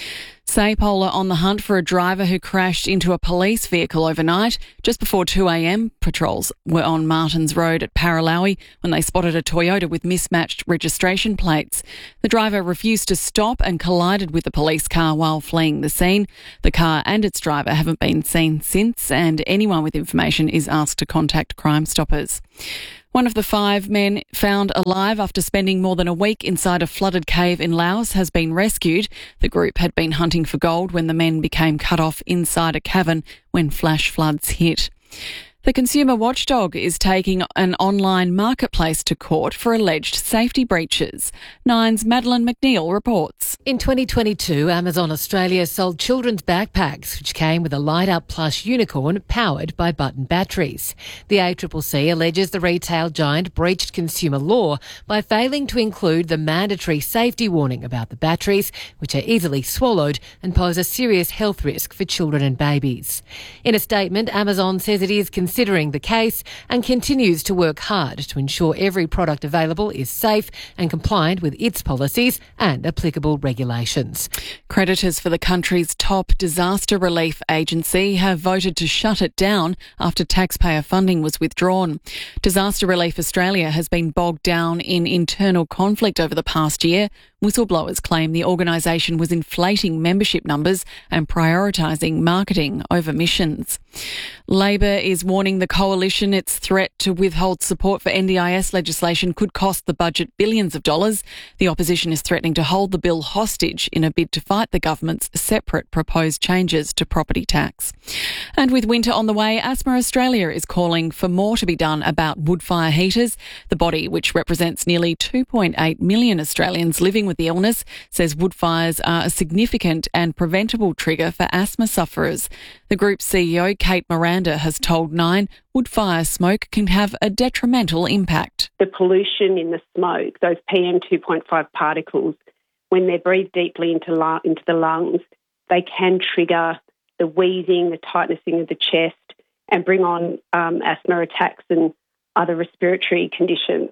SAPOL are on the hunt for a driver who crashed into a police vehicle overnight. Just before two a.m, patrols were on Martins Road at Paralowie when they spotted a Toyota with mismatched registration plates. The driver refused to stop and collided with the police car while fleeing the scene. The car and its driver haven't been seen since, and anyone with information is asked to contact Crime Stoppers. One of the five men found alive after spending more than a week inside a flooded cave in Laos has been rescued. The group had been hunting for gold when the men became cut off inside a cavern when flash floods hit. The consumer watchdog is taking an online marketplace to court for alleged safety breaches. Nine's Madeline McNeil reports. In twenty twenty-two, Amazon Australia sold children's backpacks, which came with a light-up plush unicorn powered by button batteries. The A C C C alleges the retail giant breached consumer law by failing to include the mandatory safety warning about the batteries, which are easily swallowed and pose a serious health risk for children and babies. In a statement, Amazon says it is considering considering the case and continues to work hard to ensure every product available is safe and compliant with its policies and applicable regulations. Creditors for the country's top disaster relief agency have voted to shut it down after taxpayer funding was withdrawn. Disaster Relief Australia has been bogged down in internal conflict over the past year. Whistleblowers claim the organisation was inflating membership numbers and prioritising marketing over missions. Labor is warning the coalition its threat to withhold support for N D I S legislation could cost the budget billions of dollars. The opposition is threatening to hold the bill hostage in a bid to fight the government's separate proposed changes to property tax. And with winter on the way, Asthma Australia is calling for more to be done about wood fire heaters. The body, which represents nearly two point eight million Australians living with the illness, says wood fires are a significant and preventable trigger for asthma sufferers. The group's C E O, Kate Miranda, has told Nine wood fire smoke can have a detrimental impact. The pollution in the smoke, those P M two point five particles, when they're breathed deeply into, la- into the lungs, they can trigger the wheezing, the tightening of the chest, and bring on um, asthma attacks and other respiratory conditions.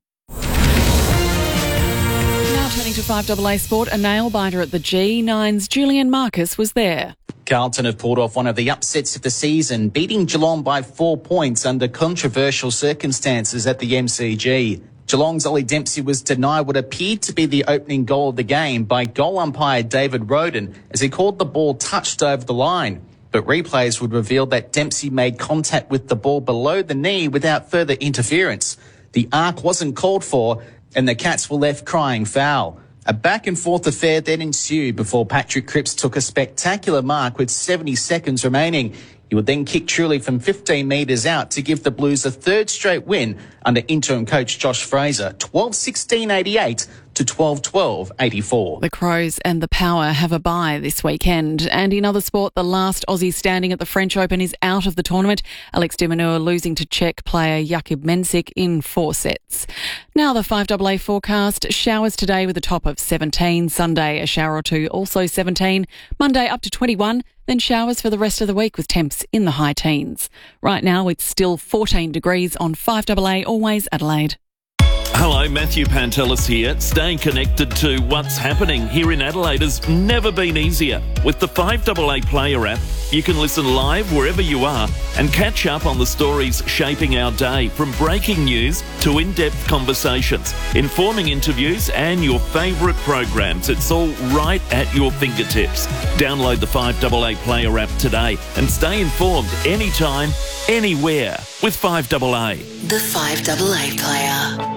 Now turning to five A A Sport, a nail-biter at the G. Nine's Julian Marcus was there. Carlton have pulled off one of the upsets of the season, beating Geelong by four points under controversial circumstances at the M C G. Geelong's Ollie Dempsey was denied what appeared to be the opening goal of the game by goal umpire David Roden as he called the ball touched over the line. But replays would reveal that Dempsey made contact with the ball below the knee without further interference. The arc wasn't called for and the Cats were left crying foul. A back-and-forth affair then ensued before Patrick Cripps took a spectacular mark with seventy seconds remaining. He would then kick Truly from fifteen metres out to give the Blues a third straight win under interim coach Josh Fraser, twelve sixteen eighty-eight to twelve twelve eighty-four. The Crows and the Power have a bye this weekend. And in other sport, the last Aussie standing at the French Open is out of the tournament. Alex de Minaur losing to Czech player Jakub Mensik in four sets. Now the five A A forecast. Showers today with a top of seventeen. Sunday a shower or two, also seventeen. Monday up to twenty-one. Then showers for the rest of the week with temps in the high teens. Right now it's still fourteen degrees on five A A, always Adelaide. Hello, Matthew Pantelis here. Staying connected to what's happening here in Adelaide has never been easier. With the five A A Player app, you can listen live wherever you are and catch up on the stories shaping our day, from breaking news to in-depth conversations, informing interviews and your favourite programs. It's all right at your fingertips. Download the five A A Player app today and stay informed anytime, anywhere with five A A. The five A A Player.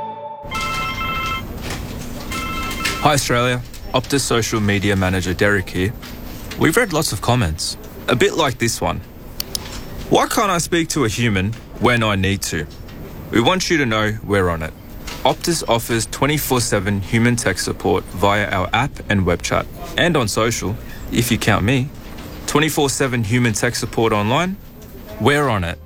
Hi Australia, Optus social media manager Derek here. We've read lots of comments, a bit like this one. Why can't I speak to a human when I need to? We want you to know we're on it. Optus offers twenty-four seven human tech support via our app and web chat, and on social, if you count me. twenty-four seven human tech support online, we're on it.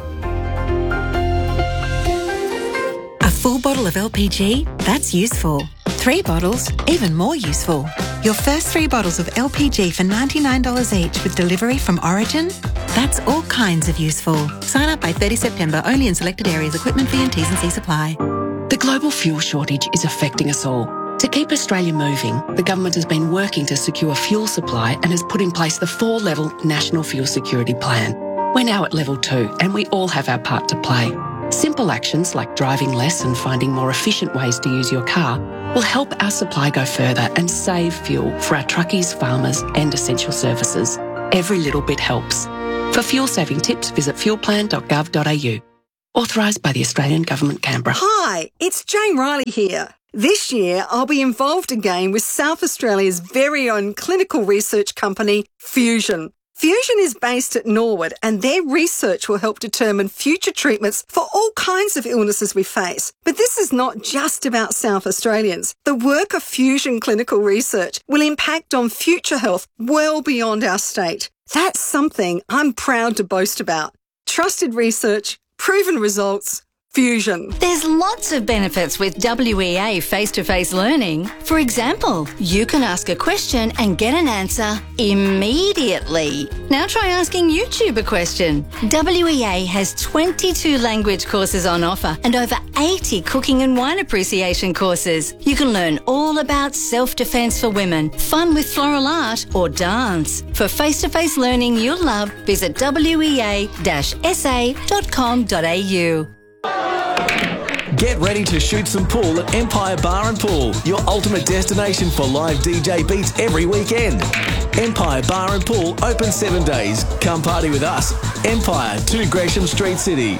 A full bottle of L P G? That's useful. Three bottles? Even more useful. Your first three bottles of L P G for ninety-nine dollars each with delivery from Origin? That's all kinds of useful. Sign up by thirtieth September, only in selected areas. Equipment fee and T's and C's apply. The global fuel shortage is affecting us all. To keep Australia moving, the government has been working to secure fuel supply and has put in place the four-level National Fuel Security Plan. We're now at level two and we all have our part to play. Simple actions like driving less and finding more efficient ways to use your car will help our supply go further and save fuel for our truckies, farmers and essential services. Every little bit helps. For fuel-saving tips, visit fuel plan dot gov dot a u. Authorised by the Australian Government, Canberra. Hi, it's Jane Riley here. This year, I'll be involved again with South Australia's very own clinical research company, Fusion. Fusion is based at Norwood and their research will help determine future treatments for all kinds of illnesses we face. But this is not just about South Australians. The work of Fusion Clinical Research will impact on future health well beyond our state. That's something I'm proud to boast about. Trusted research, proven results, Fusion. There's lots of benefits with W E A face-to-face learning. For example, you can ask a question and get an answer immediately. Now try asking YouTube a question. W E A has twenty-two language courses on offer and over eighty cooking and wine appreciation courses. You can learn all about self-defense for women, fun with floral art or dance. For face-to-face learning you'll love, visit w e a dash s a dot com dot a u. Get ready to shoot some pool at Empire Bar and Pool, your ultimate destination for live D J beats every weekend. Empire Bar and Pool open seven days. Come party with us. Empire, two Gresham Street, City.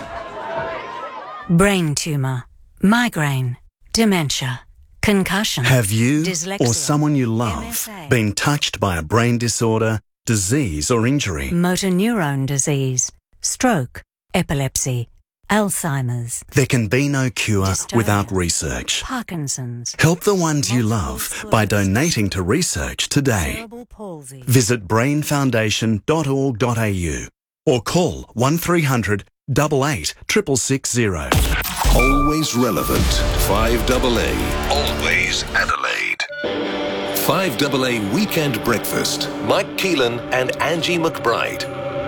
Brain tumour, migraine, dementia, concussion. Have you dyslexia, or someone you love M S A, been touched by a brain disorder, disease or injury? motor neurone disease, stroke, epilepsy, Alzheimer's. There can be no cure Dystonia, without research. Parkinson's. Help the ones you love by donating to research today. Cerebral palsy. Visit brain foundation dot org dot a u or call one three hundred, eight eight, six six six zero. Always relevant. five double A. Always Adelaide. five double A Weekend Breakfast. Mike Keelan and Angie McBride.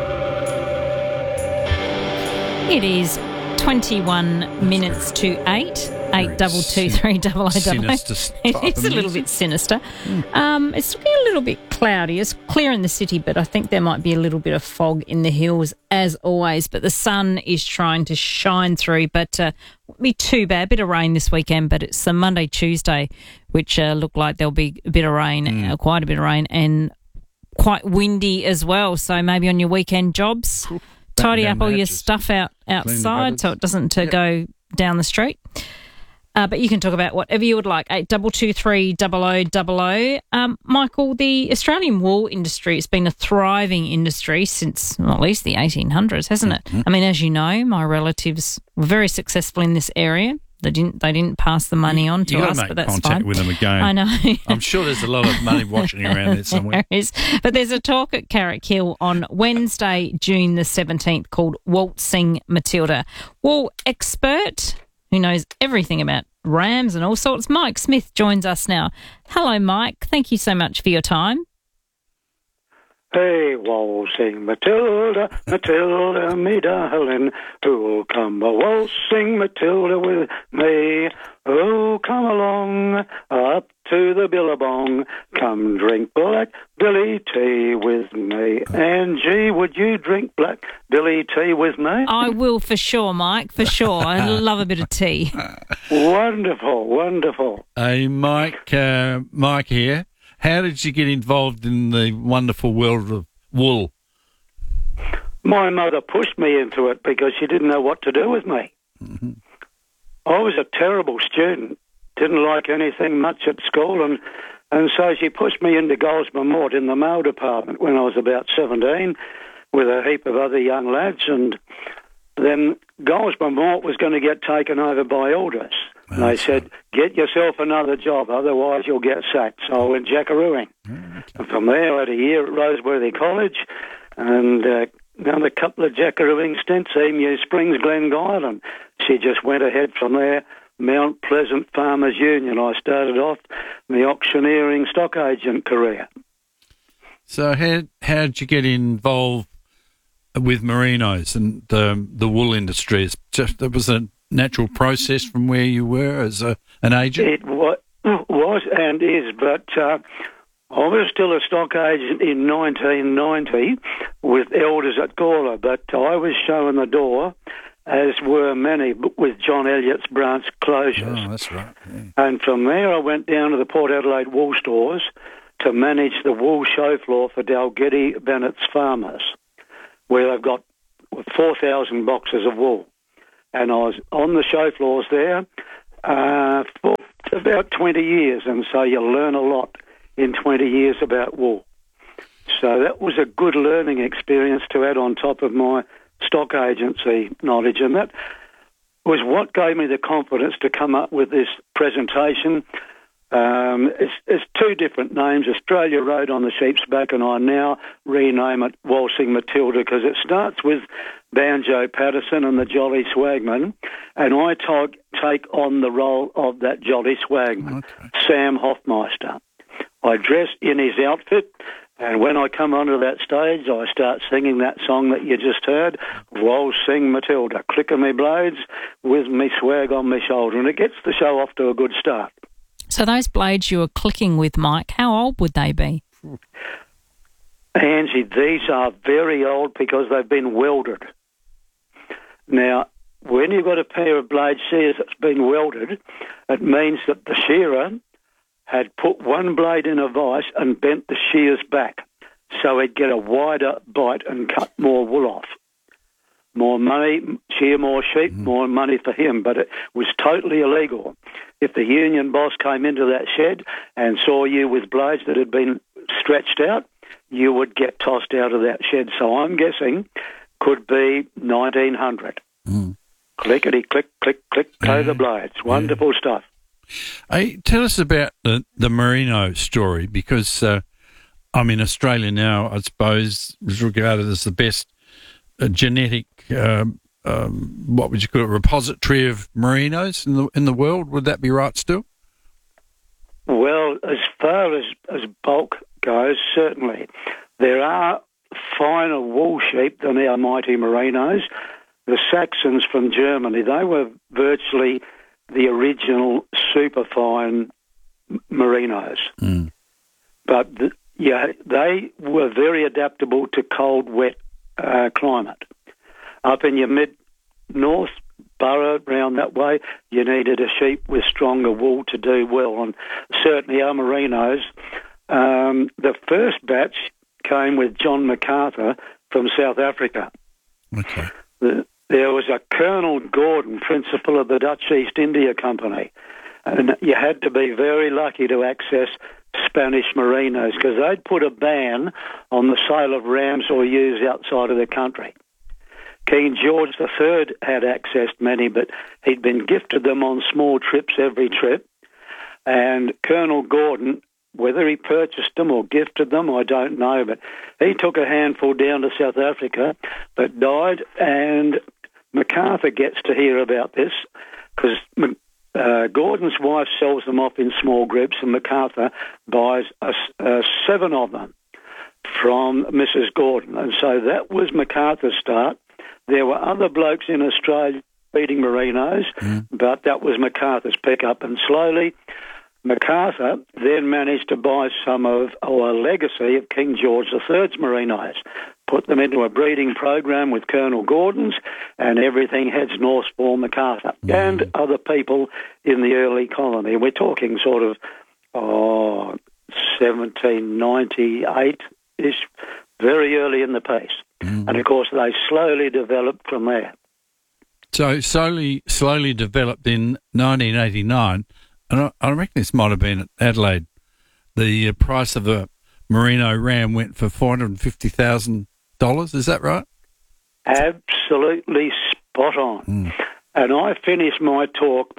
It is twenty-one minutes to eight. Eight double two three double o double. It is a little bit sinister. Mm. Um, it's looking a little bit cloudy. It's clear in the city, but I think there might be a little bit of fog in the hills as always. But the sun is trying to shine through. But uh, won't be too bad. A bit of rain this weekend, but it's the Monday, Tuesday, which uh, look like there'll be a bit of rain, mm. uh, quite a bit of rain, and quite windy as well. So maybe on your weekend jobs, Ooh, tidy up all your stuff out outside so it doesn't uh, yep. go down the street. Uh, but you can talk about whatever you would like. Eight double two three double o double o. Um, Michael, the Australian wool industry has been a thriving industry since well, at least the eighteen hundreds, hasn't it? Mm-hmm. I mean, as you know, my relatives were very successful in this area. They didn't. They didn't pass the money on to you us, make but that's contact fine. with them again. I know. I'm sure there's a lot of money watching around there somewhere. There is, but there's a talk at Carrick Hill on Wednesday, June the seventeenth, called Waltzing Matilda. Wool expert who knows everything about rams and all sorts, Mike Smith, joins us now. Hello, Mike. Thank you so much for your time. Hey, waltzing Matilda, Matilda, me darling, who'll come a waltzing Matilda with me? Oh, come along, up to the billabong, come drink black Billy tea with me. Angie, would you drink black Billy tea with me? I will for sure, Mike, for sure. I love a bit of tea. Wonderful, wonderful. Hey, Mike, uh, Mike here. How did you get involved in the wonderful world of wool? My mother pushed me into it because she didn't know what to do with me. Mm-hmm. I was a terrible student, didn't like anything much at school, and, and so she pushed me into Goldsborough Mort in the mail department when I was about seventeen with a heap of other young lads, and then Goldsborough Mort was going to get taken over by Aldous. And they said, get yourself another job, otherwise you'll get sacked. So I went jackarooing. Okay. And from there, I had a year at Roseworthy College and uh, another couple of jackarooing stints, Emu Springs, Glengyle, and she just went ahead from there. Mount Pleasant Farmers Union. I started off the auctioneering stock agent career. So how how did you get involved with merinos and um, the wool industry? It's just it was a natural process from where you were as a, an agent? It was, was was and is, but uh, I was still a stock agent in nineteen ninety with Elders at Gawler, but I was showing the door, as were many, with John Elliott's branch closures. Oh, that's right. Yeah. And from there I went down to the Port Adelaide wool stores to manage the wool show floor for Dalgety Bennett's Farmers, where they've got four thousand boxes of wool. And I was on the show floors there uh, for about twenty years, and so you learn a lot in twenty years about wool. So that was a good learning experience to add on top of my stock agency knowledge, and that was what gave me the confidence to come up with this presentation. Um, it's, it's two different names, Australia Road on the sheep's back, and I now rename it Waltzing Matilda because it starts with Banjo Patterson and the Jolly Swagman, and I talk, take on the role of that Jolly Swagman, okay. Sam Hoffmeister. I dress in his outfit, and when I come onto that stage, I start singing that song that you just heard, Waltzing Matilda, clicking me blades with me swag on my shoulder, and it gets the show off to a good start. So those blades you were clicking with, Mike, how old would they be? Angie, these are very old because they've been welded. Now, when you've got a pair of blade shears that's been welded, it means that the shearer had put one blade in a vise and bent the shears back so he'd get a wider bite and cut more wool off. More money, shear more sheep, mm. more money for him, but it was totally illegal. If the union boss came into that shed and saw you with blades that had been stretched out, you would get tossed out of that shed. So I'm guessing could be nineteen hundred. Mm. Clickety, click, click, click, go yeah. the blades. Wonderful yeah. stuff. Hey, tell us about the, the merino story, because uh, I'm in Australia now, I suppose, is regarded as the best uh, genetic, um, um, what would you call it, repository of merinos in the in the world. Would that be right still? Well, as far as, as bulk goes, certainly. There are finer wool sheep than our mighty merinos. The Saxons from Germany, they were virtually the original superfine merinos. Mm. But, the, yeah, they were very adaptable to cold, wet uh, climate. Up in your mid-north borough, round that way, you needed a sheep with stronger wool to do well. And certainly our merinos, um, the first batch came with John MacArthur from South Africa. Okay. The, There was a Colonel Gordon, principal of the Dutch East India Company, and you had to be very lucky to access Spanish merinos because they'd put a ban on the sale of rams or ewes outside of the country. King George the Third had accessed many, but he'd been gifted them on small trips every trip, and Colonel Gordon, whether he purchased them or gifted them, I don't know, but he took a handful down to South Africa but died, and MacArthur gets to hear about this because uh, Gordon's wife sells them off in small groups, and MacArthur buys a, a seven of them from Missus Gordon. And so that was MacArthur's start. There were other blokes in Australia breeding merinos, mm. but that was MacArthur's pickup, and slowly MacArthur then managed to buy some of or a legacy of King George the Third's merinos, put them into a breeding program with Colonel Gordon's, and everything heads north for MacArthur mm. and other people in the early colony. We're talking sort of oh, seventeen ninety-eight-ish, very early in the piece. Mm. And, of course, they slowly developed from there. So slowly, slowly developed in nineteen eighty-nine. And I, I reckon this might have been at Adelaide. The uh, price of a merino ram went for four hundred fifty thousand dollars. Is that right? Absolutely spot on. Mm. And I finished my talk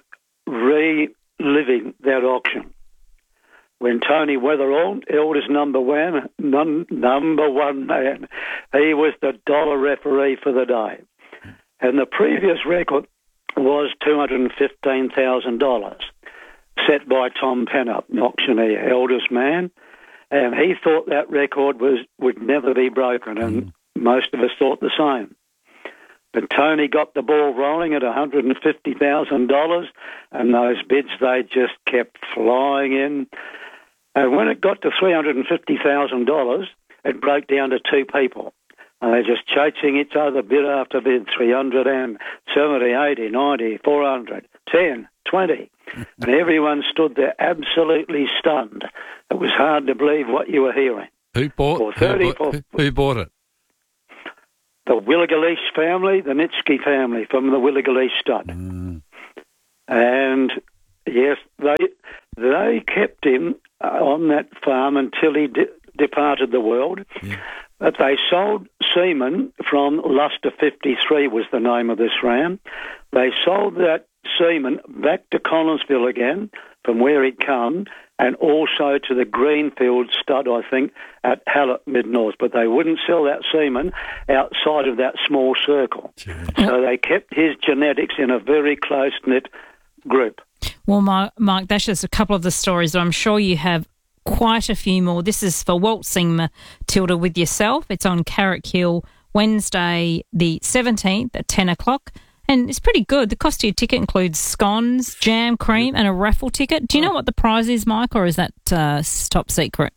reliving that auction. When Tony Weatherall, Elders number one, num, number one man, he was the dollar referee for the day. And the previous record was two hundred fifteen thousand dollars. Set by Tom Pennup, auctioneer, Elders man, and he thought that record was would never be broken, and mm. most of us thought the same. But Tony got the ball rolling at one hundred fifty thousand dollars, and those bids, they just kept flying in. And when it got to three hundred fifty thousand dollars, it broke down to two people. And they're just chasing each other bid after bid, three hundred seventy, eighty, ninety, four hundred, ten, twenty. And everyone stood there absolutely stunned. It was hard to believe what you were hearing. Who bought, For thirty, who, bought, who, who bought it? The Willigaleece family, the Nitsky family from the Willigaleece stud. Mm. And, yes, they they kept him uh, on that farm until he de- departed the world. Yeah. But they sold semen from Luster fifty-three was the name of this ram. They sold that semen back to Collinsville again from where he'd come, and also to the Greenfield stud, I think, at Hallett Mid-North. But they wouldn't sell that semen outside of that small circle. So they kept his genetics in a very close-knit group. Well, Mark, Mark, that's just a couple of the stories. I'm sure you have quite a few more. This is for Waltzing Matilda with Yourself. It's on Carrick Hill, Wednesday the seventeenth at ten o'clock. And it's pretty good. The cost of your ticket includes scones, jam, cream, and a raffle ticket. Do you know what the prize is, Mike, or is that uh, top secret?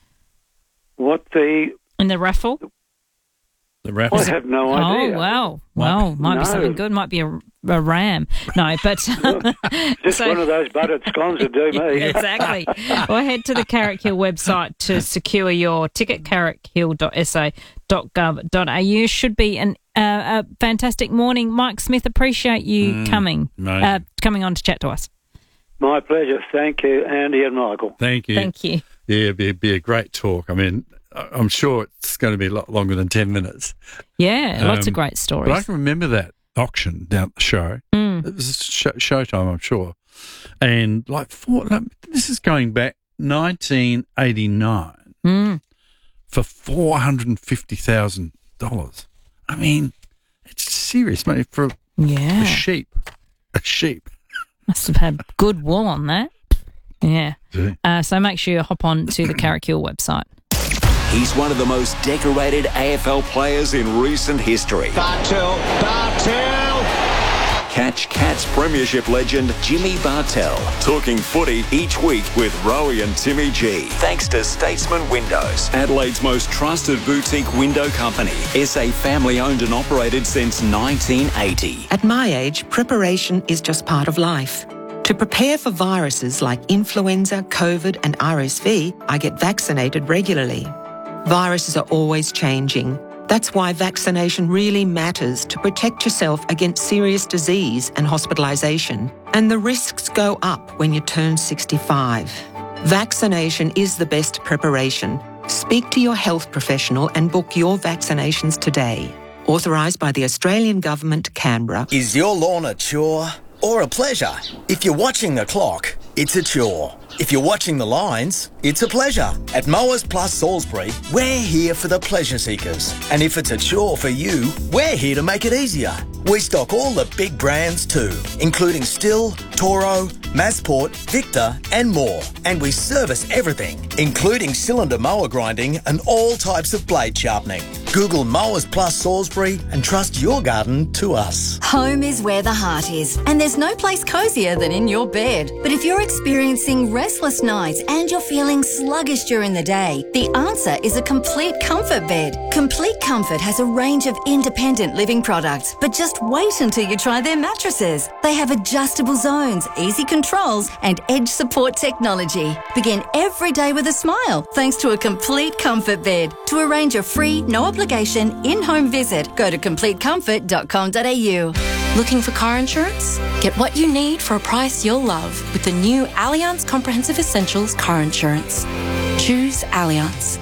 What the... In the raffle? The raffle? I have no idea. Oh, wow. Well, might no. be something good. Might be a, a ram. No, but... Just so, one of those buttered scones would do me. Exactly. Well, head to the Carrick Hill website to secure your ticket, carrick hill dot s a dot gov dot a u. Should be an Uh, a fantastic morning. Mike Smith, appreciate you Mm, coming amazing. uh, coming on to chat to us. My pleasure. Thank you, Andy and Michael. Thank you. Thank you. Yeah, it'd be, be a great talk. I mean, I- I'm sure it's going to be a lot longer than ten minutes. Yeah, lots Um, of great stories. But I can remember that auction down at the show. Mm. It was show, showtime, I'm sure. And like, four, like, this is going back nineteen eighty-nine Mm. for four hundred fifty thousand dollars. I mean, it's serious money for Yeah. a sheep. A sheep. Must have had good wool on that. Yeah. Yeah. Uh, so make sure you hop on to the Carrick Hill website. He's one of the most decorated A F L players in recent history. Bartel, Bartel! Catch Cats Premiership legend Jimmy Bartel talking footy each week with Rowie and Timmy G. Thanks to Statesman Windows, Adelaide's most trusted boutique window company. S A family owned and operated since nineteen eighty. At my age, preparation is just part of life. To prepare for viruses like influenza, COVID and R S V, I get vaccinated regularly. Viruses are always changing. That's why vaccination really matters to protect yourself against serious disease and hospitalisation. And the risks go up when you turn sixty-five. Vaccination is the best preparation. Speak to your health professional and book your vaccinations today. Authorised by the Australian Government, Canberra. Is your lawn a chore or a pleasure? If you're watching the clock, it's a chore. If you're watching the lines, it's a pleasure. At Mowers Plus Salisbury, we're here for the pleasure seekers. And if it's a chore for you, we're here to make it easier. We stock all the big brands too, including Stihl, Toro, Masport, Victor and more. And we service everything, including cylinder mower grinding and all types of blade sharpening. Google Mowers Plus Salisbury and trust your garden to us. Home is where the heart is, and there's no place cosier than in your bed. But if you're experiencing restless nights and you're feeling sluggish during the day, the answer is a Complete Comfort bed. Complete Comfort has a range of independent living products, but just wait until you try their mattresses. They have adjustable zones, easy controls, and edge support technology. Begin every day with a smile thanks to a Complete Comfort bed. To arrange a free, no obligation in-home visit, go to complete comfort dot com dot a u. Looking for car insurance? Get what you need for a price you'll love with the new Allianz Comprehensive Essentials Car Insurance. Choose Allianz.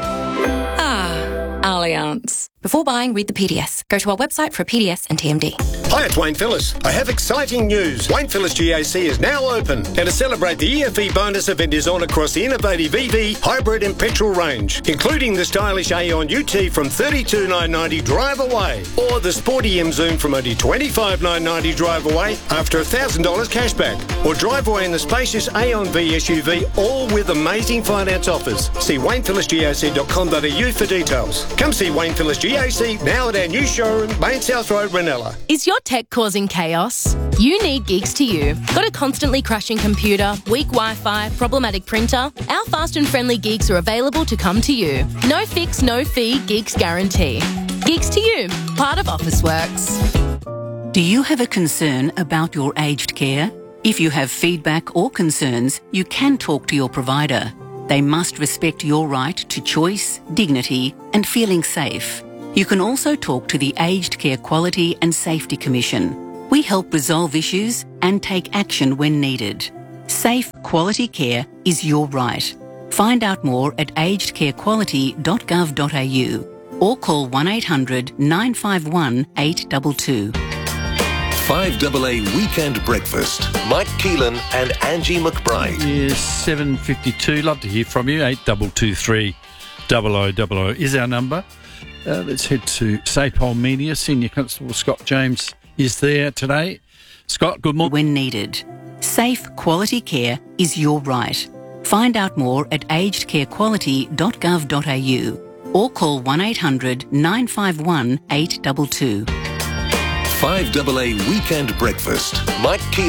Ah, Allianz. Before buying, read the P D S. Go to our website for a P D S and T M D. Hi, it's Wayne Phillips. I have exciting news. Wayne Phillips G A C is now open. And to celebrate, the E F E bonus event is on across the innovative E V, hybrid and petrol range, including the stylish Aeon U T from thirty-two thousand nine hundred ninety drive away, or the sporty M Zoom from only twenty-five thousand nine hundred ninety drive away after one thousand dollars cashback, or drive away in the spacious Aeon V S U V, all with amazing finance offers. See wayne phillips g a c dot com dot a u for details. Come see Wayne Phillips G G A C now at our new showroom, Main South Road, Ranella. Is your tech causing chaos? You need Gigs to You. Got a constantly crashing computer, weak Wi-Fi, problematic printer? Our fast and friendly gigs are available to come to you. No fix, no fee, Gigs guarantee. Gigs to You, part of Officeworks. Do you have a concern about your aged care? If you have feedback or concerns, you can talk to your provider. They must respect your right to choice, dignity and feeling safe. You can also talk to the Aged Care Quality and Safety Commission. We help resolve issues and take action when needed. Safe, quality care is your right. Find out more at aged care quality dot gov dot a u or call one eight hundred nine five one eight two two. five double A Weekend Breakfast. Mike Keelan and Angie McBride. Yes, seven fifty-two. Love to hear from you. eight two two three, double oh double oh is our number. Uh, let's head to Sapole Media. Senior Constable Scott James is there today. Scott, good morning. When needed. Safe, quality care is your right. Find out more at aged care quality dot gov dot a u or call one eight hundred nine five one eight two two. five double A Weekend Breakfast. Mike Keelan.